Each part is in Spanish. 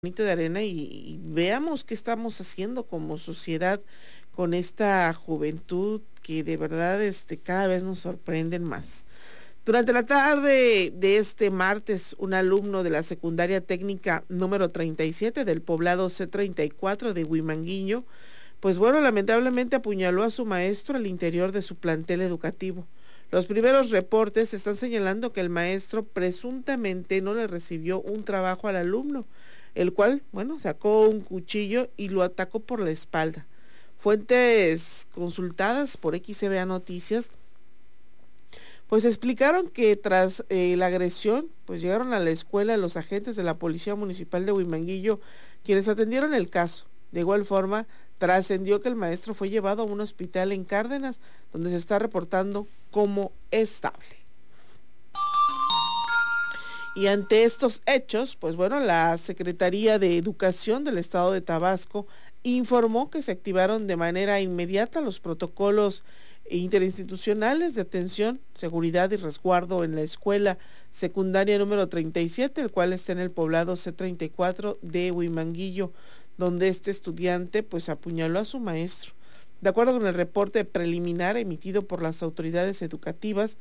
granito de arena y veamos qué estamos haciendo como sociedad con esta juventud que de verdad cada vez nos sorprenden más. Durante la tarde de este martes, un alumno de la secundaria técnica número 37 del poblado C34 de Huimanguillo, lamentablemente apuñaló a su maestro al interior de su plantel educativo. Los primeros reportes están señalando que el maestro presuntamente no le recibió un trabajo al alumno, el cual, sacó un cuchillo y lo atacó por la espalda. Fuentes consultadas por XCBA Noticias, explicaron que tras la agresión, llegaron a la escuela los agentes de la Policía Municipal de Huimanguillo, quienes atendieron el caso. De igual forma, trascendió que el maestro fue llevado a un hospital en Cárdenas, donde se está reportando como estable. Y ante estos hechos, la Secretaría de Educación del Estado de Tabasco informó que se activaron de manera inmediata los protocolos interinstitucionales de atención, seguridad y resguardo en la escuela secundaria número 37, el cual está en el poblado C34 de Huimanguillo, donde este estudiante apuñaló a su maestro. De acuerdo con el reporte preliminar emitido por las autoridades educativas,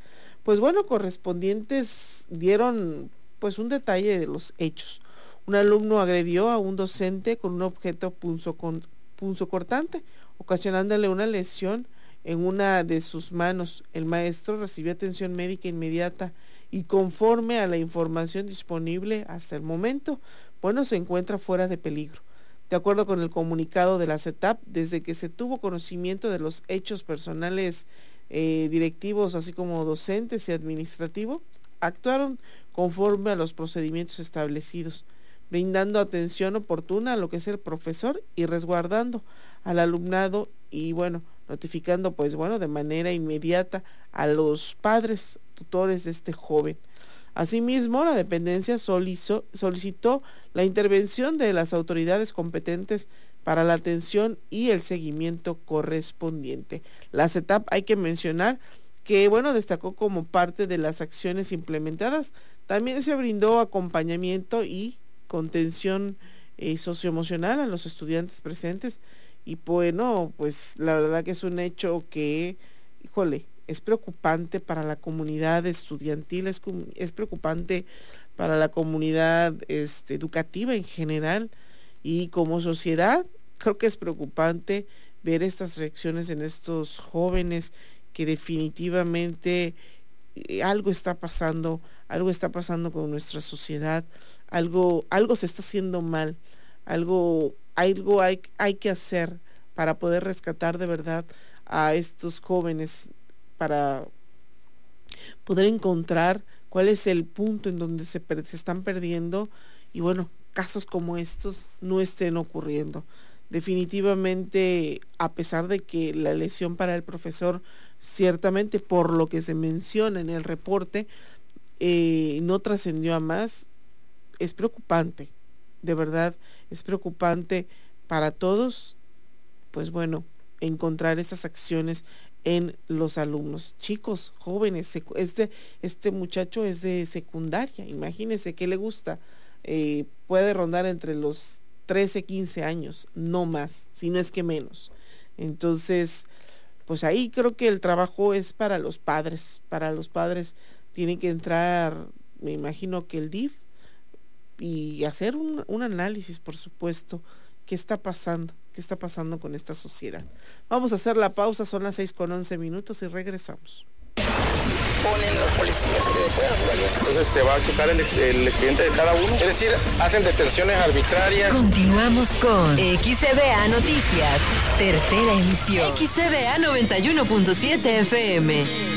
correspondientes dieron un detalle de los hechos. Un alumno agredió a un docente con un objeto punzocortante, ocasionándole una lesión en una de sus manos. El maestro recibió atención médica inmediata y conforme a la información disponible hasta el momento, se encuentra fuera de peligro. De acuerdo con el comunicado de la CETAP, desde que se tuvo conocimiento de los hechos personales directivos, así como docentes y administrativos, actuaron conforme a los procedimientos establecidos, brindando atención oportuna a lo que es el profesor y resguardando al alumnado y notificando de manera inmediata a los padres tutores de este joven. Asimismo, la dependencia solicitó la intervención de las autoridades competentes para la atención y el seguimiento correspondiente. La CETAP, hay que mencionar que destacó como parte de las acciones implementadas, también se brindó acompañamiento y contención socioemocional a los estudiantes presentes y la verdad que es un hecho que, es preocupante para la comunidad estudiantil, es preocupante para la comunidad educativa en general, y como sociedad creo que es preocupante ver estas reacciones en estos jóvenes que definitivamente algo está pasando con nuestra sociedad, algo se está haciendo mal, algo hay que hacer para poder rescatar de verdad a estos jóvenes, para poder encontrar cuál es el punto en donde se están perdiendo y casos como estos no estén ocurriendo. Definitivamente, a pesar de que la lesión para el profesor, ciertamente por lo que se menciona en el reporte, no trascendió a más, es preocupante, de verdad es preocupante para todos, encontrar esas acciones en los alumnos, chicos, jóvenes. Este muchacho es de secundaria, imagínense qué le gusta, puede rondar entre los 13, 15 años, no más, si no es que menos. Entonces, ahí creo que el trabajo es para los padres tienen que entrar, me imagino que el DIF, y hacer un análisis, por supuesto, qué está pasando con esta sociedad. Vamos a hacer la pausa, son las 6:11 y regresamos. Ponen los policías que puedan jugar. Entonces se va a checar el expediente de cada uno. Es decir, hacen detenciones arbitrarias. Continuamos con XCBA Noticias, tercera emisión. XCBA 91.7 FM.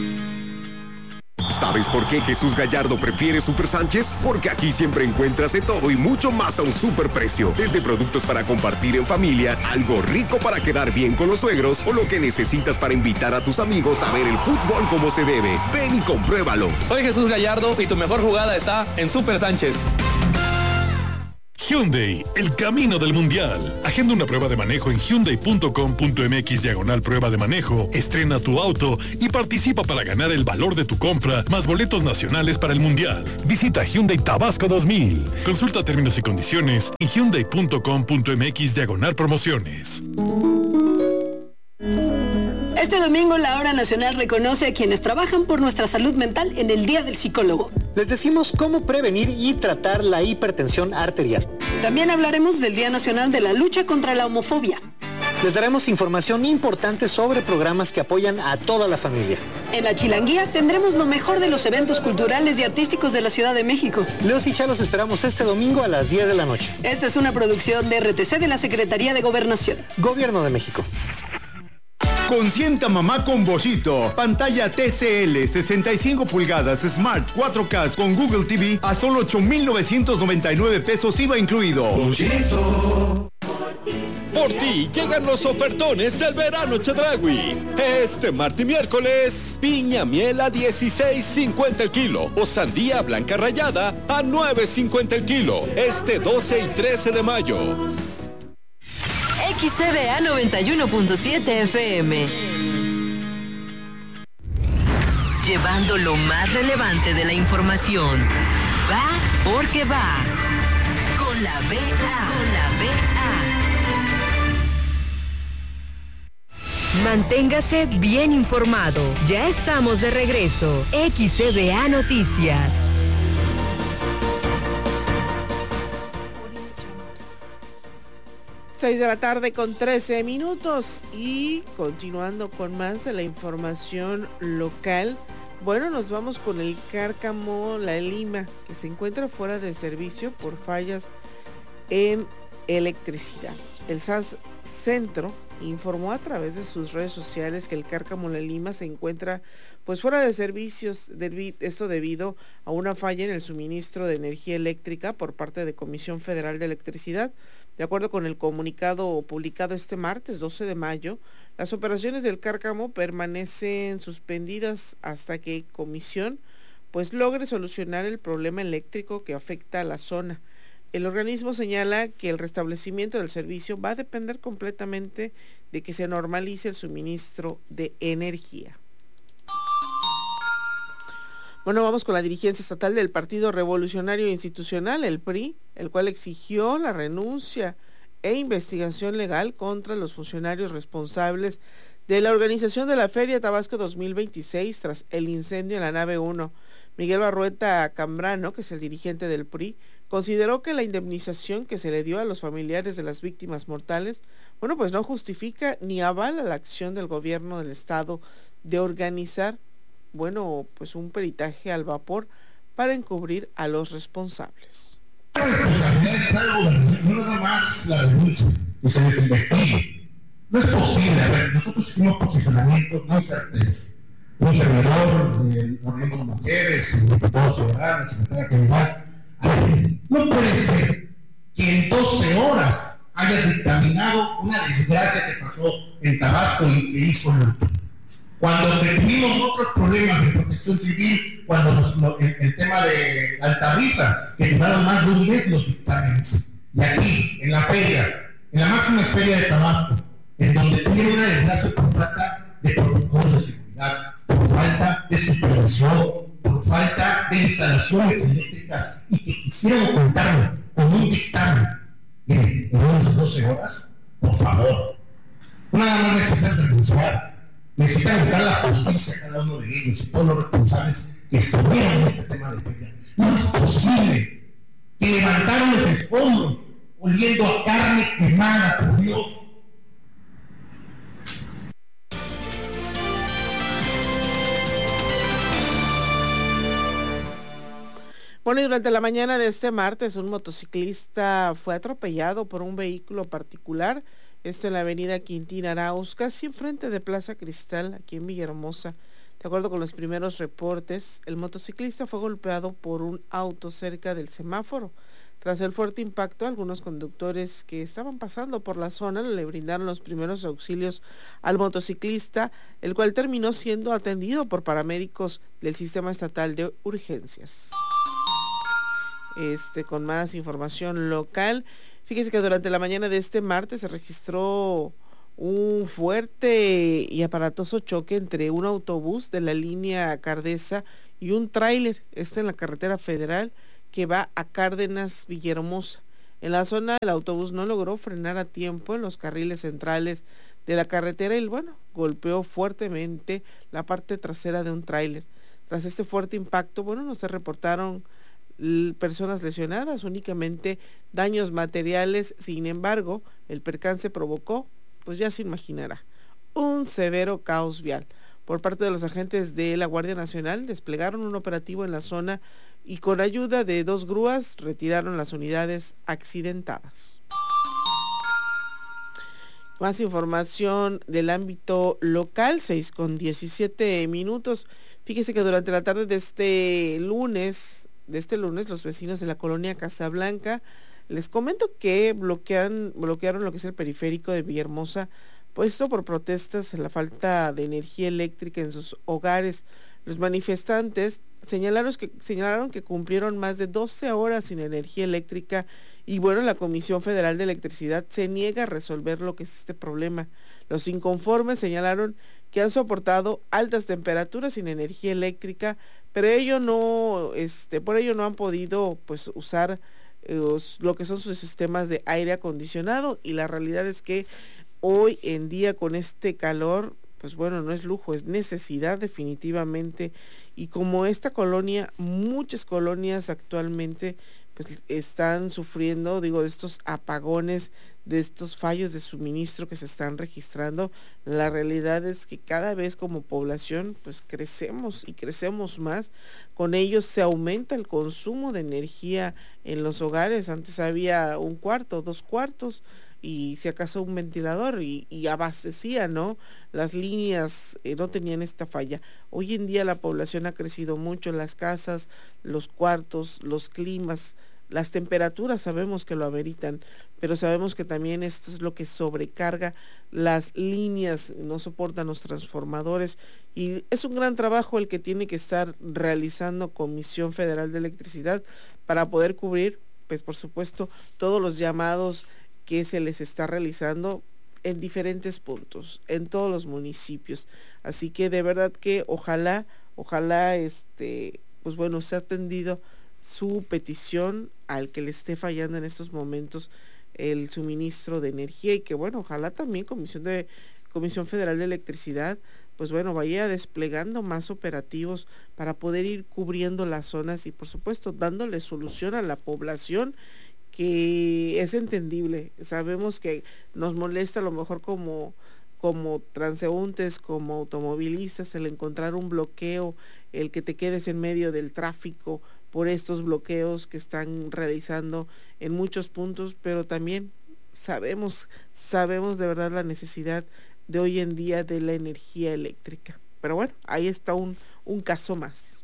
¿Sabes por qué Jesús Gallardo prefiere Super Sánchez? Porque aquí siempre encuentras de todo y mucho más a un super precio. Desde productos para compartir en familia, algo rico para quedar bien con los suegros o lo que necesitas para invitar a tus amigos a ver el fútbol como se debe. Ven y compruébalo. Soy Jesús Gallardo y tu mejor jugada está en Super Sánchez. Hyundai, el camino del mundial. Agenda una prueba de manejo en hyundai.com.mx/prueba de manejo, estrena tu auto y participa para ganar el valor de tu compra más boletos nacionales para el mundial. Visita Hyundai Tabasco 2000. Consulta términos y condiciones en hyundai.com.mx/promociones. Este domingo la Hora Nacional reconoce a quienes trabajan por nuestra salud mental en el Día del Psicólogo. Les decimos cómo prevenir y tratar la hipertensión arterial. También hablaremos del Día Nacional de la Lucha contra la Homofobia. Les daremos información importante sobre programas que apoyan a toda la familia. En la Chilanguía tendremos lo mejor de los eventos culturales y artísticos de la Ciudad de México. Leos y Cha los esperamos este domingo a las 10 de la noche. Esta es una producción de RTC de la Secretaría de Gobernación. Gobierno de México. Consienta mamá con Bollito. Pantalla TCL 65 pulgadas Smart 4K con Google TV a solo 8,999 pesos IVA incluido. Bollito. Por ti llegan los ofertones del verano Chedraui. Este martes y miércoles, piña miel a 16.50 el kilo o sandía blanca rallada a 9.50 el kilo. Este 12 y 13 de mayo. XCBA 91.7 FM. Llevando lo más relevante de la información. Va porque va. Con la BA. Con la BA. Manténgase bien informado. Ya estamos de regreso. XCBA Noticias. 6 de la tarde con 13 minutos y continuando con más de la información local. Bueno, nos vamos con el Cárcamo La Lima, que se encuentra fuera de servicio por fallas en electricidad. El SAS Centro informó a través de sus redes sociales que el Cárcamo La Lima se encuentra pues fuera de servicios, esto debido a una falla en el suministro de energía eléctrica por parte de Comisión Federal de Electricidad. De acuerdo con el comunicado publicado este martes 12 de mayo, las operaciones del Cárcamo permanecen suspendidas hasta que Comisión pues logre solucionar el problema eléctrico que afecta a la zona. El organismo señala que el restablecimiento del servicio va a depender completamente de que se normalice el suministro de energía. Bueno, vamos con la dirigencia estatal del Partido Revolucionario Institucional, el PRI, el cual exigió la renuncia e investigación legal contra los funcionarios responsables de la organización de la Feria Tabasco 2026 tras el incendio en la nave 1. Miguel Barrueta Cambrano, que es el dirigente del PRI, consideró que la indemnización que se le dio a los familiares de las víctimas mortales, bueno, pues no justifica ni avala la acción del gobierno del estado de organizar, bueno, pues un peritaje al vapor para encubrir a los responsables. La responsabilidad está del gobierno, no nada más la denuncia, que se les investigue. No es posible, a ver, nosotros hicimos posicionamientos muy certeros. Un servidor, movimiento de mujeres, diputados ciudadanos, secretaria general. No puede ser que en 12 horas haya dictaminado una desgracia que pasó en Tabasco y que hizo luto. Cuando tuvimos otros problemas de protección civil, cuando el tema de Altabrisa, que duraron más de un mes los dictámenes. Y aquí, en la feria, en la máxima feria de Tabasco, en donde tuvieron una desgracia por falta de protocolos de seguridad, por falta de supervisión, por falta de instalaciones eléctricas y que quisieron ocultarlo con un dictamen en unas 12 horas, por favor. Nada más necesitan renunciar. Necesitan buscar la justicia a cada uno de ellos y todos los responsables que estuvieron en este tema de feria. No es posible que levantaron los escombros oliendo a carne quemada, por Dios. Bueno, y durante la mañana de este martes, un motociclista fue atropellado por un vehículo particular, esto en la avenida Quintín Arauz, casi enfrente de Plaza Cristal, aquí en Villahermosa. De acuerdo con los primeros reportes, el motociclista fue golpeado por un auto cerca del semáforo. Tras el fuerte impacto, algunos conductores que estaban pasando por la zona le brindaron los primeros auxilios al motociclista, el cual terminó siendo atendido por paramédicos del Sistema Estatal de Urgencias. con más información local. Fíjese que durante la mañana de este martes se registró un fuerte y aparatoso choque entre un autobús de la línea Cardesa y un tráiler, en la carretera federal que va a Cárdenas, Villahermosa. En la zona el autobús no logró frenar a tiempo en los carriles centrales de la carretera y golpeó fuertemente la parte trasera de un tráiler. Tras este fuerte impacto, no se reportaron personas lesionadas, únicamente daños materiales. Sin embargo, el percance provocó, ya se imaginará, un severo caos vial. Por parte de los agentes de la Guardia Nacional desplegaron un operativo en la zona y con ayuda de 2 grúas retiraron las unidades accidentadas. Más información del ámbito local, 6:17. Fíjese que durante la tarde de este lunes, los vecinos de la colonia Casablanca, les comento que bloquearon lo que es el periférico de Villahermosa, puesto por protestas en la falta de energía eléctrica en sus hogares. Los manifestantes señalaron que cumplieron más de 12 horas sin energía eléctrica y la Comisión Federal de Electricidad se niega a resolver lo que es este problema. Los inconformes señalaron que han soportado altas temperaturas sin energía eléctrica, pero por ello no han podido usar lo que son sus sistemas de aire acondicionado, y la realidad es que hoy en día con este calor, no es lujo, es necesidad definitivamente. Y como esta colonia, muchas colonias actualmente están sufriendo, de estos apagones, de estos fallos de suministro que se están registrando. La realidad es que cada vez como población crecemos y crecemos más. Con ellos se aumenta el consumo de energía en los hogares. Antes había 1 cuarto, 2 cuartos y si acaso un ventilador y abastecía, las líneas, no tenían esta falla. Hoy en día la población ha crecido mucho, las casas, los cuartos, los climas, las temperaturas sabemos que lo ameritan, pero sabemos que también esto es lo que sobrecarga las líneas, no soportan los transformadores, y es un gran trabajo el que tiene que estar realizando Comisión Federal de Electricidad para poder cubrir, por supuesto, todos los llamados que se les está realizando en diferentes puntos, en todos los municipios. Así que de verdad que ojalá se ha atendido su petición al que le esté fallando en estos momentos el suministro de energía, y que ojalá también Comisión Federal de Electricidad vaya desplegando más operativos para poder ir cubriendo las zonas y por supuesto dándole solución a la población, que es entendible. Sabemos que nos molesta a lo mejor como transeúntes, como automovilistas, el encontrar un bloqueo, el que te quedes en medio del tráfico por estos bloqueos que están realizando en muchos puntos, pero también sabemos de verdad la necesidad de hoy en día de la energía eléctrica. Pero ahí está un caso más.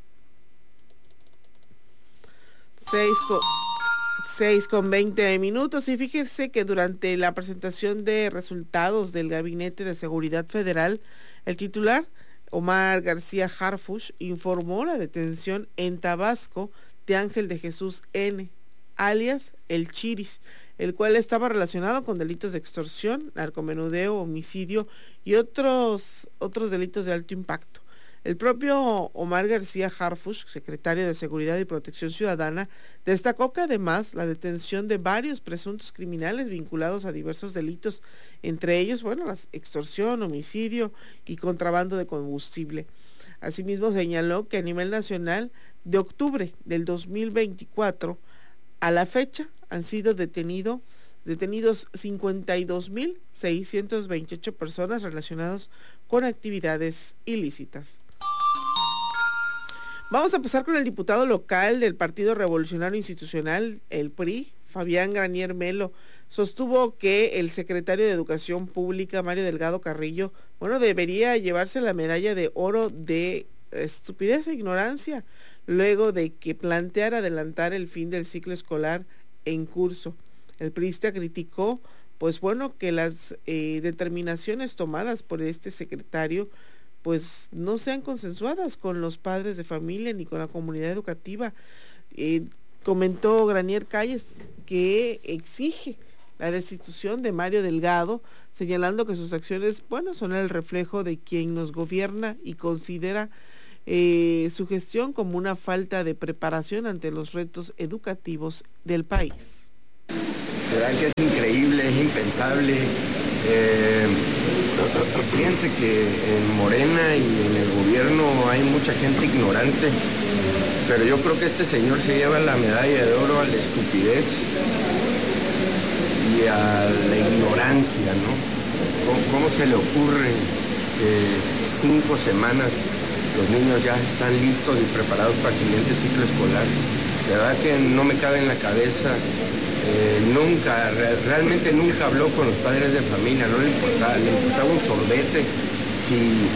6:20. Y fíjense que durante la presentación de resultados del Gabinete de Seguridad Federal, el titular Omar García Harfuch informó la detención en Tabasco de Ángel de Jesús N., alias El Chiris, el cual estaba relacionado con delitos de extorsión, narcomenudeo, homicidio y otros delitos de alto impacto. El propio Omar García Harfuch, secretario de Seguridad y Protección Ciudadana, destacó que además la detención de varios presuntos criminales vinculados a diversos delitos, entre ellos, la extorsión, homicidio y contrabando de combustible. Asimismo, señaló que a nivel nacional, de octubre del 2024 a la fecha, han sido detenidos 52.628 personas relacionadas con actividades ilícitas. Vamos a pasar con el diputado local del Partido Revolucionario Institucional, el PRI, Fabián Granier Melo. Sostuvo que el secretario de Educación Pública, Mario Delgado Carrillo, debería llevarse la medalla de oro de estupidez e ignorancia, luego de que planteara adelantar el fin del ciclo escolar en curso. El priista criticó, que las determinaciones tomadas por este secretario no sean consensuadas con los padres de familia ni con la comunidad educativa. Comentó Granier Calles que exige la destitución de Mario Delgado, señalando que sus acciones, son el reflejo de quien nos gobierna y considera su gestión como una falta de preparación ante los retos educativos del país. ¿Verdad que es increíble, es impensable? Fíjense que en Morena y en el gobierno hay mucha gente ignorante, pero yo creo que este señor se lleva la medalla de oro a la estupidez y a la ignorancia, ¿no? ¿Cómo se le ocurre que 5 semanas los niños ya están listos y preparados para el siguiente ciclo escolar? De verdad que no me cabe en la cabeza. Realmente nunca habló con los padres de familia, no le importaba un sorbete si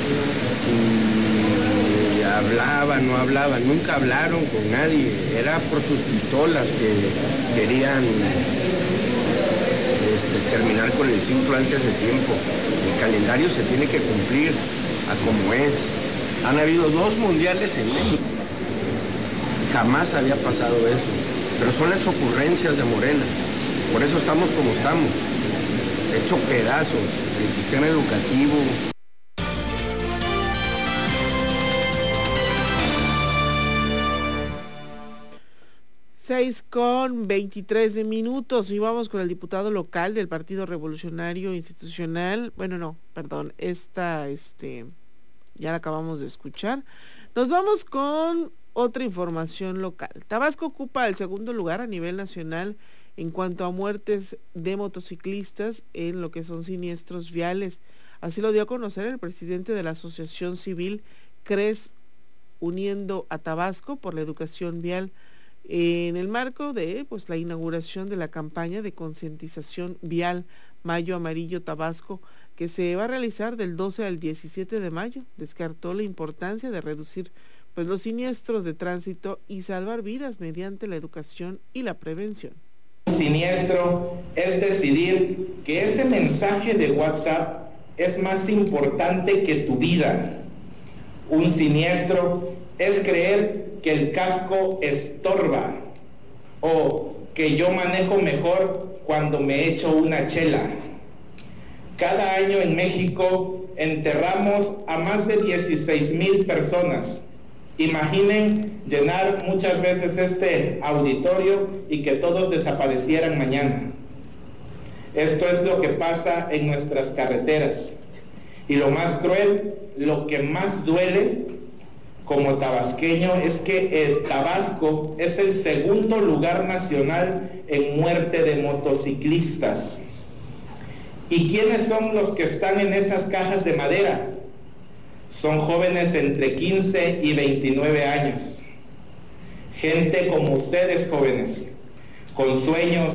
hablaba, no hablaba, nunca hablaron con nadie, era por sus pistolas que querían terminar con el ciclo antes de tiempo. El calendario se tiene que cumplir a como es. Han habido 2 mundiales en México, jamás había pasado eso. Pero son las ocurrencias de Morena. Por eso estamos como estamos, hecho pedazos, el sistema educativo. 6:23 y vamos con el diputado local del Partido Revolucionario Institucional. Ya la acabamos de escuchar. Nos vamos con otra información local. Tabasco ocupa el segundo lugar a nivel nacional en cuanto a muertes de motociclistas en lo que son siniestros viales. Así lo dio a conocer el presidente de la Asociación Civil CRES, Uniendo a Tabasco por la Educación Vial, en el marco de la inauguración de la campaña de concientización vial Mayo Amarillo Tabasco, que se va a realizar del 12 al 17 de mayo. Descartó la importancia de reducir los siniestros de tránsito y salvar vidas mediante la educación y la prevención. Un siniestro es decidir que ese mensaje de WhatsApp es más importante que tu vida. Un siniestro es creer que el casco estorba o que yo manejo mejor cuando me echo una chela. Cada año en México enterramos a más de 16,000 personas. Imaginen llenar muchas veces este auditorio y que todos desaparecieran mañana. Esto es lo que pasa en nuestras carreteras. Y lo más cruel, lo que más duele como tabasqueño, es que Tabasco es el segundo lugar nacional en muerte de motociclistas. ¿Y quiénes son los que están en esas cajas de madera? Son jóvenes entre 15 y 29 años. Gente como ustedes, jóvenes, con sueños.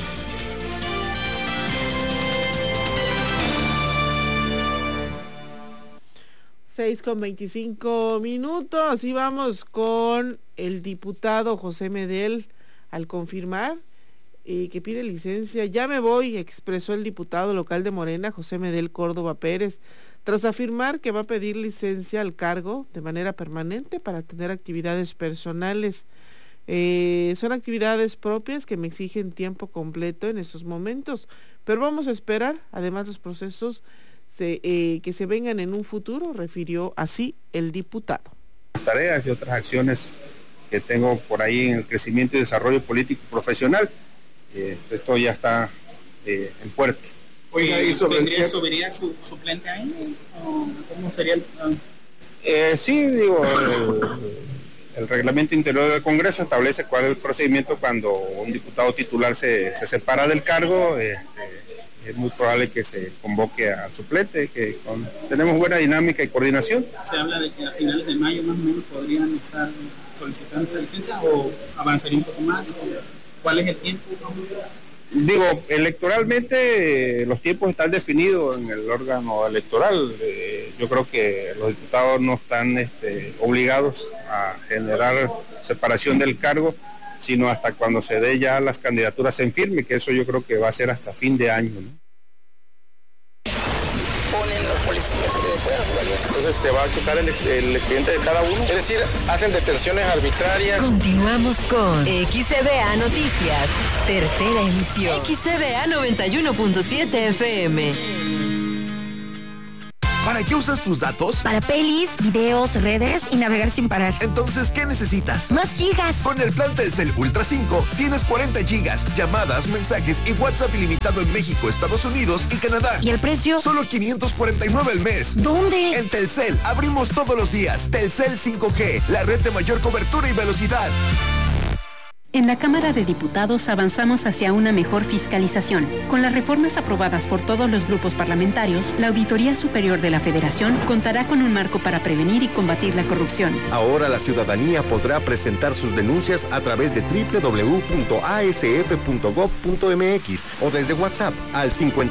6:25 y vamos con el diputado José Medel al confirmar que pide licencia. Ya me voy, expresó el diputado local de Morena, José Medel Córdoba Pérez, tras afirmar que va a pedir licencia al cargo de manera permanente para tener actividades personales. Son actividades propias que me exigen tiempo completo en estos momentos, pero vamos a esperar, además los procesos que se vengan en un futuro, refirió así el diputado. Tareas y otras acciones que tengo por ahí en el crecimiento y desarrollo político profesional, esto ya está en puerta. Oiga, ¿y subiría su suplente ahí? ¿Cómo sería el plan? Sí, digo, el reglamento interior del Congreso establece cuál es el procedimiento cuando un diputado titular se separa del cargo. Es muy probable que se convoque al suplente, que tenemos buena dinámica y coordinación. Se habla de que a finales de mayo más o menos podrían estar solicitando esta licencia, o avanzaría un poco más. ¿Cuál es el tiempo? Digo, electoralmente los tiempos están definidos en el órgano electoral. Yo creo que los diputados no están obligados a generar separación del cargo, sino hasta cuando se dé ya las candidaturas en firme, que eso yo creo que va a ser hasta fin de año, ¿no? Ponen los policías policías que puedan jugar. Entonces se va a checar el expediente de cada uno. Es decir, hacen detenciones arbitrarias. Continuamos con XCBA Noticias, tercera emisión. XCBA 91.7 FM. ¿Para qué usas tus datos? Para pelis, videos, redes y navegar sin parar. Entonces, ¿qué necesitas? ¡Más gigas! Con el plan Telcel Ultra 5 tienes 40 gigas, llamadas, mensajes y WhatsApp ilimitado en México, Estados Unidos y Canadá. ¿Y el precio? Solo $549 al mes. ¿Dónde? En Telcel, abrimos todos los días. Telcel 5G, la red de mayor cobertura y velocidad. En la Cámara de Diputados avanzamos hacia una mejor fiscalización. Con las reformas aprobadas por todos los grupos parlamentarios, la Auditoría Superior de la Federación contará con un marco para prevenir y combatir la corrupción. Ahora la ciudadanía podrá presentar sus denuncias a través de www.asf.gov.mx o desde WhatsApp al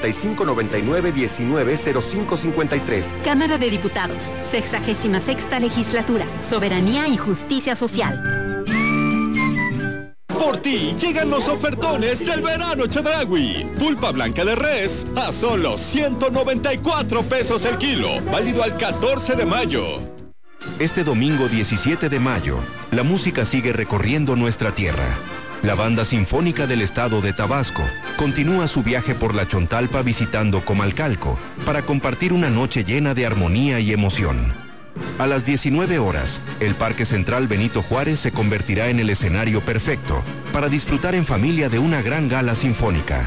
5599-190553. Cámara de Diputados, 66ª Legislatura, Soberanía y Justicia Social. Por ti llegan los ofertones del verano Chedraui. Pulpa blanca de res a solo 194 pesos el kilo. Válido al 14 de mayo. Este domingo 17 de mayo, la música sigue recorriendo nuestra tierra. La Banda Sinfónica del Estado de Tabasco continúa su viaje por la Chontalpa visitando Comalcalco para compartir una noche llena de armonía y emoción. A las 19 horas, el Parque Central Benito Juárez se convertirá en el escenario perfecto para disfrutar en familia de una gran gala sinfónica.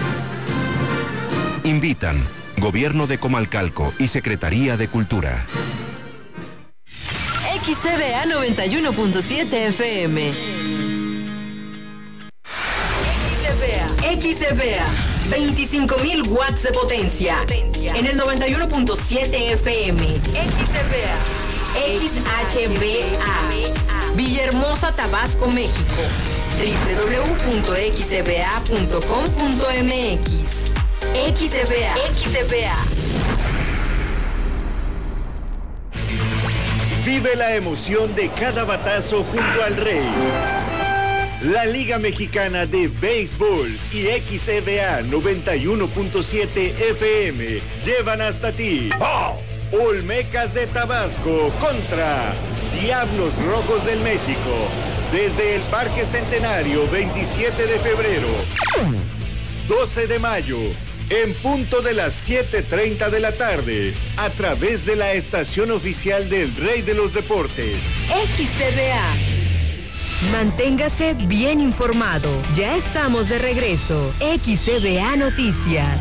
Invitan Gobierno de Comalcalco y Secretaría de Cultura. XCBA 91.7 FM. XCBA 25.000 watts de potencia. En el 91.7 FM. XCBA. Villahermosa, Tabasco, México. www.xcba.com.mx. XCBA. Vive la emoción de cada batazo junto al Rey. La Liga Mexicana de Béisbol y XCBA 91.7 FM llevan hasta ti Olmecas de Tabasco contra Diablos Rojos del México desde el Parque Centenario 27 de febrero, 12 de mayo, en punto de las 7:30 de la tarde, a través de la estación oficial del Rey de los Deportes. XCBA. Manténgase bien informado. Ya estamos de regreso. XCBA Noticias.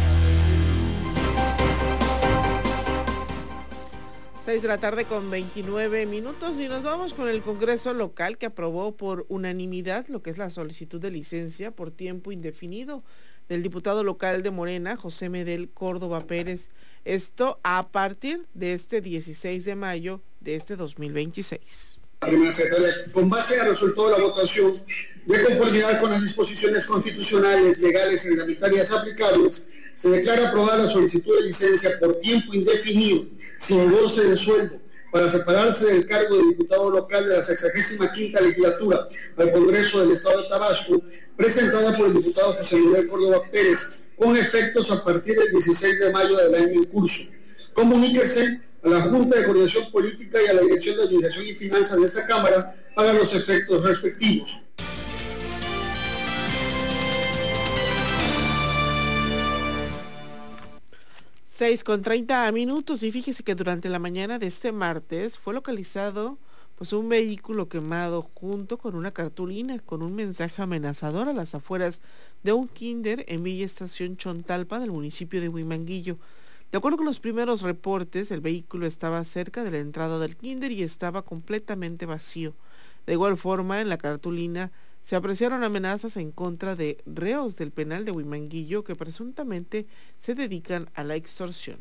6 de la tarde con 29 minutos y nos vamos con el Congreso local que aprobó por unanimidad lo que es la solicitud de licencia por tiempo indefinido del diputado local de Morena, José Medel Córdoba Pérez. Esto a partir de este 16 de mayo de este 2026. Primera secretaria, con base al resultado de la votación, de conformidad con las disposiciones constitucionales, legales y reglamentarias aplicables, se declara aprobada la solicitud de licencia por tiempo indefinido, sin goce de sueldo, para separarse del cargo de diputado local de la 65ª legislatura al Congreso del Estado de Tabasco, presentada por el diputado José Medel Córdoba Pérez, con efectos a partir del 16 de mayo del año en curso. Comuníquese a la Junta de Coordinación Política y a la Dirección de Administración y Finanzas de esta Cámara para los efectos respectivos. Seis con 30 minutos y fíjese que durante la mañana de este martes fue localizado pues un vehículo quemado junto con una cartulina con un mensaje amenazador a las afueras de un kinder en Villa Estación Chontalpa del municipio de Huimanguillo. De acuerdo con los primeros reportes, el vehículo estaba cerca de la entrada del kinder y estaba completamente vacío. De igual forma, en la cartulina se apreciaron amenazas en contra de reos del penal de Huimanguillo que presuntamente se dedican a la extorsión.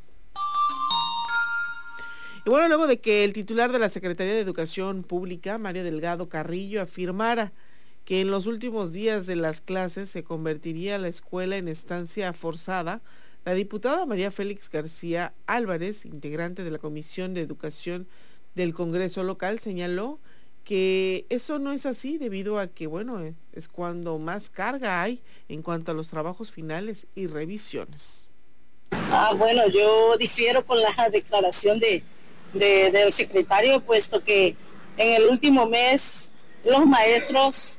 Y bueno, luego de que el titular de la Secretaría de Educación Pública, Mario Delgado Carrillo, afirmara que en los últimos días de las clases se convertiría la escuela en estancia forzada, la diputada María Félix García Álvarez, integrante de la Comisión de Educación del Congreso local, señaló que eso no es así debido a que, bueno, es cuando más carga hay en cuanto a los trabajos finales y revisiones. Bueno, yo difiero con la declaración del secretario, puesto que en el último mes los maestros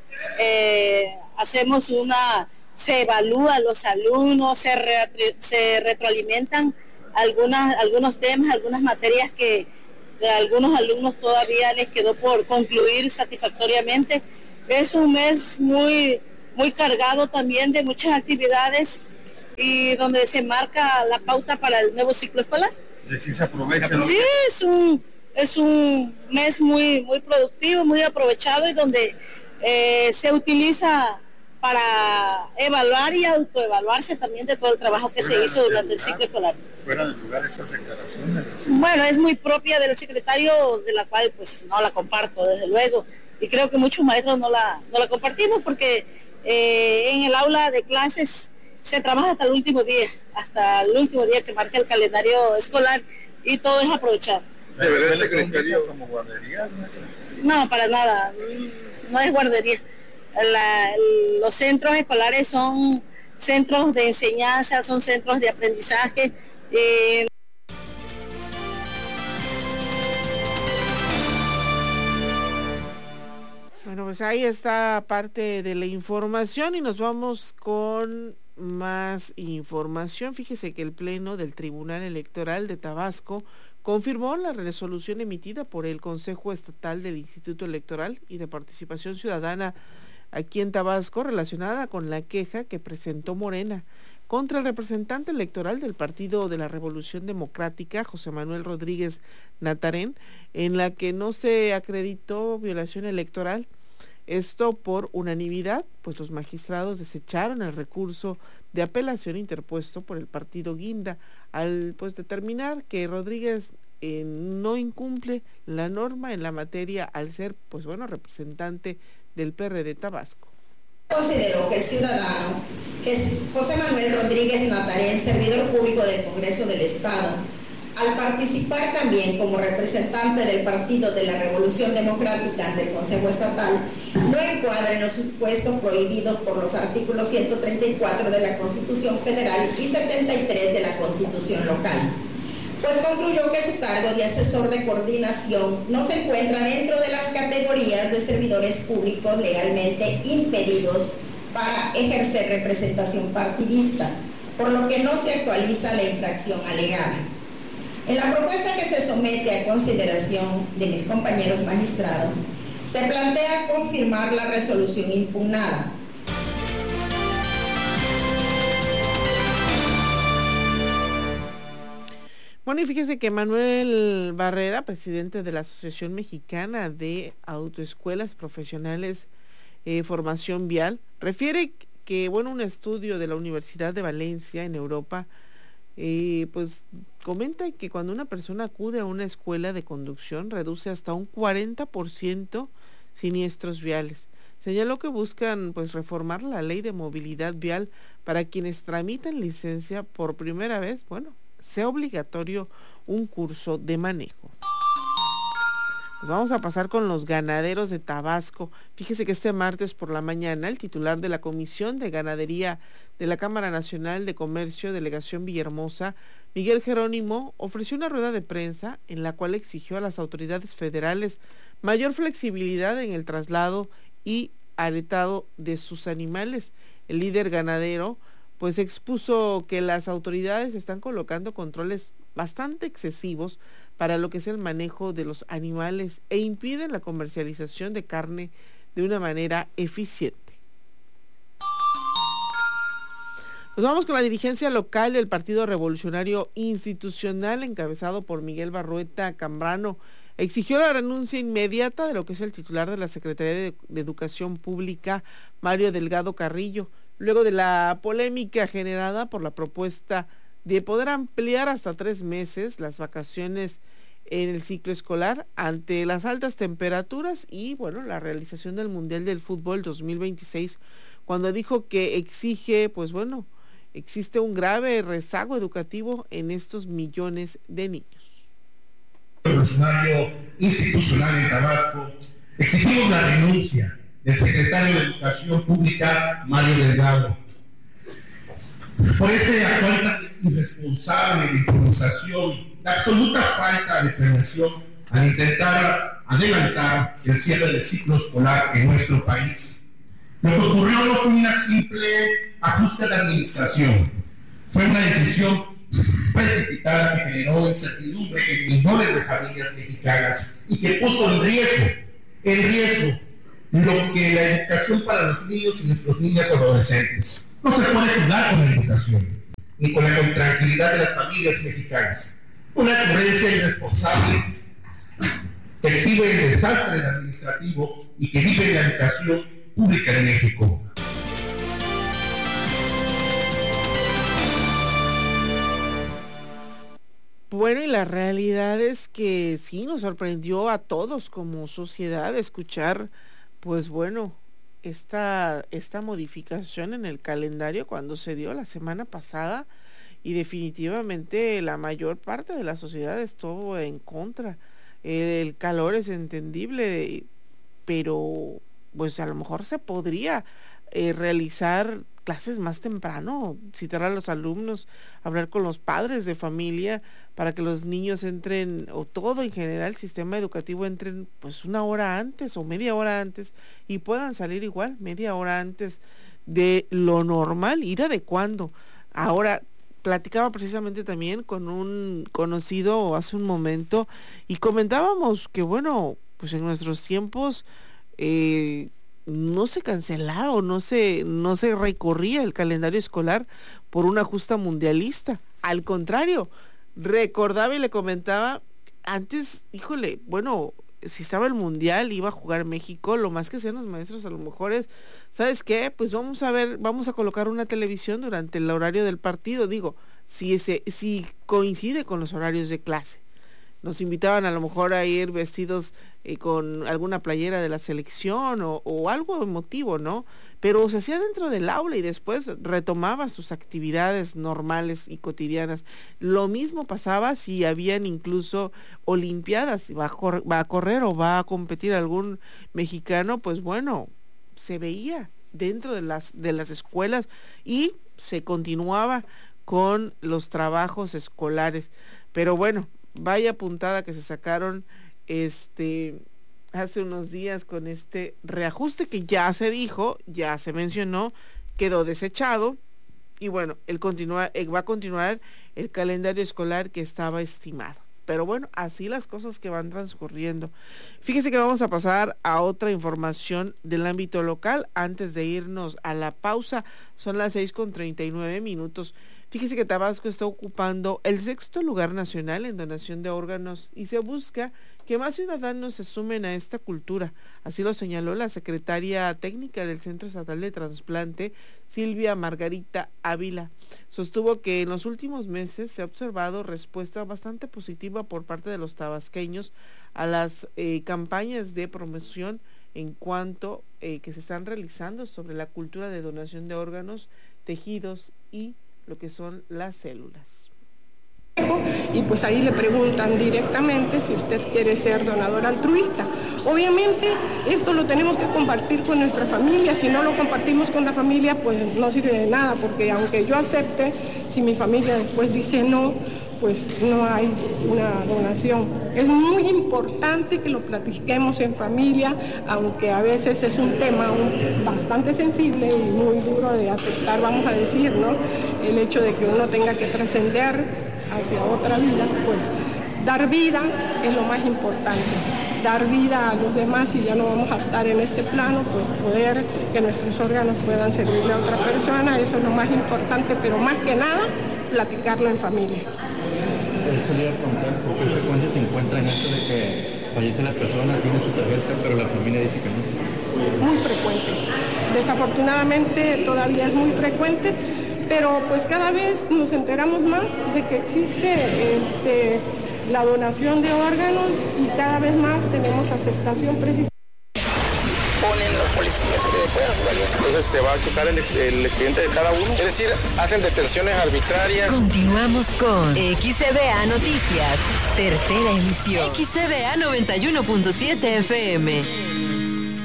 se evalúa a los alumnos, se retroalimentan algunos temas, algunas materias que a algunos alumnos todavía les quedó por concluir satisfactoriamente. Es un mes muy, muy cargado también de muchas actividades y donde se marca la pauta para el nuevo ciclo escolar. Sí, se aprovecha. Sí, es un mes muy, muy productivo, muy aprovechado y donde se utiliza para evaluar y autoevaluarse también de todo el trabajo que se hizo durante el ciclo escolar. Fuera de lugar esas declaraciones. Bueno, es muy propia del secretario, de la cual pues no la comparto, desde luego, y creo que muchos maestros no la compartimos porque en el aula de clases se trabaja hasta el último día que marca el calendario escolar y todo es aprovechar. ¿Debería el secretario como guardería? No, para nada, no es guardería. Los centros escolares son centros de enseñanza, son centros de aprendizaje. Bueno, pues ahí está parte de la información y nos vamos con más información. Fíjese que el Pleno del Tribunal Electoral de Tabasco confirmó la resolución emitida por el Consejo Estatal del Instituto Electoral y de Participación Ciudadana aquí en Tabasco relacionada con la queja que presentó Morena contra el representante electoral del Partido de la Revolución Democrática, José Manuel Rodríguez Natarén, en la que no se acreditó violación electoral. Esto por unanimidad, pues los magistrados desecharon el recurso de apelación interpuesto por el partido Guinda al pues determinar que Rodríguez no incumple la norma en la materia al ser pues bueno representante del PRD Tabasco. Consideró que el ciudadano José Manuel Rodríguez Natarén, servidor público del Congreso del Estado, al participar también como representante del Partido de la Revolución Democrática ante el Consejo Estatal, no encuadra en los supuestos prohibidos por los artículos 134 de la Constitución Federal y 73 de la Constitución Local, pues concluyó que su cargo de asesor de coordinación no se encuentra dentro de las categorías de servidores públicos legalmente impedidos para ejercer representación partidista, por lo que no se actualiza la infracción alegada. En la propuesta que se somete a consideración de mis compañeros magistrados, se plantea confirmar la resolución impugnada. Bueno, y fíjese que Manuel Barrera, presidente de la Asociación Mexicana de Autoescuelas Profesionales Formación Vial, refiere que, bueno, un estudio de la Universidad de Valencia en Europa, pues comenta que cuando una persona acude a una escuela de conducción reduce hasta un 40% siniestros viales. Señaló que buscan pues reformar la ley de movilidad vial para quienes tramitan licencia por primera vez, bueno, sea obligatorio un curso de manejo. Pues vamos a pasar con los ganaderos de Tabasco. Fíjese que este martes por la mañana el titular de la Comisión de Ganadería de la Cámara Nacional de Comercio, Delegación Villahermosa, Miguel Jerónimo, ofreció una rueda de prensa en la cual exigió a las autoridades federales mayor flexibilidad en el traslado y aletado de sus animales. El líder ganadero pues expuso que las autoridades están colocando controles bastante excesivos para lo que es el manejo de los animales e impiden la comercialización de carne de una manera eficiente. Nos vamos con la dirigencia local del Partido Revolucionario Institucional, encabezado por Miguel Barrueta Cambrano. Exigió la renuncia inmediata de lo que es el titular de la Secretaría de Educación Pública, Mario Delgado Carrillo, luego de la polémica generada por la propuesta de poder ampliar hasta 3 meses las vacaciones en el ciclo escolar ante las altas temperaturas y, bueno, la realización del Mundial del Fútbol 2026, cuando dijo que existe un grave rezago educativo en estos millones de niños. Revolucionario Institucional en Tabasco, exigimos la renuncia del secretario de Educación Pública, Mario Delgado. por ese actual irresponsable de improvisación, la absoluta falta de planeación al intentar adelantar el cierre del ciclo escolar en nuestro país. Lo que ocurrió no fue una simple ajuste de administración, fue una decisión precipitada que generó incertidumbre en millones de familias mexicanas y que puso en riesgo lo que la educación para los niños y nuestras niñas y adolescentes. No se puede jugar con la educación, ni con la tranquilidad de las familias mexicanas. Una ocurrencia irresponsable que exhibe el desastre administrativo y que vive la educación pública de México. Bueno, y la realidad es que sí nos sorprendió a todos como sociedad escuchar, pues bueno, esta modificación en el calendario cuando se dio la semana pasada, y definitivamente la mayor parte de la sociedad estuvo en contra. El calor es entendible, pero pues a lo mejor se podría realizar clases más temprano, citar a los alumnos, hablar con los padres de familia para que los niños entren, o todo en general el sistema educativo entren pues una hora antes o media hora antes y puedan salir igual media hora antes de lo normal, ir adecuando. Ahora, platicaba precisamente también con un conocido hace un momento y comentábamos que bueno, pues en nuestros tiempos no se cancelaba o no se recorría el calendario escolar por una justa mundialista. Al contrario, recordaba y le comentaba, antes, híjole, bueno, si estaba el mundial, iba a jugar México, lo más que hacían los maestros a lo mejor es, ¿sabes qué? Pues vamos a colocar una televisión durante el horario del partido, digo, si coincide con los horarios de clase. Nos invitaban a lo mejor a ir vestidos con alguna playera de la selección o algo emotivo, ¿no? Pero se hacía dentro del aula y después retomaba sus actividades normales y cotidianas. Lo mismo pasaba si habían incluso olimpiadas, va a correr o va a competir algún mexicano, pues bueno, se veía dentro de las escuelas y se continuaba con los trabajos escolares. Pero bueno, vaya puntada que se sacaron hace unos días con este reajuste que ya se dijo, ya se mencionó, quedó desechado y bueno, va a continuar el calendario escolar que estaba estimado. Pero bueno, así las cosas que van transcurriendo. Fíjese que vamos a pasar a otra información del ámbito local antes de irnos a la pausa. Son las 6:39. Fíjese que Tabasco está ocupando el 6º lugar nacional en donación de órganos y se busca que más ciudadanos se sumen a esta cultura. Así lo señaló la secretaria técnica del Centro Estatal de Trasplante, Silvia Margarita Ávila. Sostuvo que en los últimos meses se ha observado respuesta bastante positiva por parte de los tabasqueños a las campañas de promoción en cuanto que se están realizando sobre la cultura de donación de órganos, tejidos y lo que son las células. Y pues ahí le preguntan directamente si usted quiere ser donador altruista. Obviamente esto lo tenemos que compartir con nuestra familia. Si no lo compartimos con la familia, pues no sirve de nada, porque aunque yo acepte, si mi familia después dice no, pues no hay una donación. Es muy importante que lo platiquemos en familia, aunque a veces es un tema bastante sensible y muy duro de aceptar, vamos a decir, ¿no? El hecho de que uno tenga que trascender hacia otra vida, pues dar vida es lo más importante. Dar vida a los demás, y ya no vamos a estar en este plano, pues poder que nuestros órganos puedan servirle a otra persona, eso es lo más importante, pero más que nada, platicarlo en familia. Eso le iba a preguntar, ¿con qué frecuencia se encuentra en esto de que fallece la persona, tiene su tarjeta, pero la familia dice que no? Muy frecuente. Desafortunadamente todavía es muy frecuente, pero pues cada vez nos enteramos más de que existe la donación de órganos y cada vez más tenemos aceptación precisa. Ponen los policías que puedan, entonces se va a checar el expediente de cada uno, es decir, hacen detenciones arbitrarias. Continuamos con XCBA Noticias, tercera emisión. XCBA 91.7 FM.